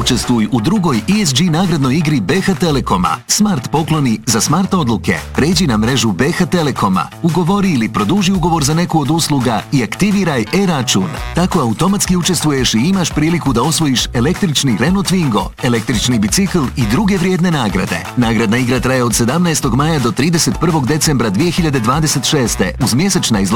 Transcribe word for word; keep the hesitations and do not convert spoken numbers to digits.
Učestvuj u drugoj E S G nagradnoj igri B H Telekoma. Smart pokloni za smart odluke. Pređi na mrežu B H Telekoma, ugovori ili produži ugovor za neku od usluga i aktiviraj e-račun. Tako automatski učestvuješ i imaš priliku da osvojiš električni Renault Twingo, električni bicikl i druge vrijedne nagrade. Nagradna igra traje od sedamnaestog maja do trideset prvog decembra dvije hiljade dvadeset šeste uz mjesečna izlaganja